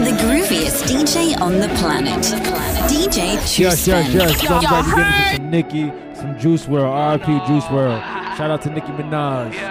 The grooviest DJ on the planet. DJ Juice. Yes. So I'm glad you're getting some Nicki, some Juice WRLD, RIP Juice WRLD. Shout out to Nicki Minaj.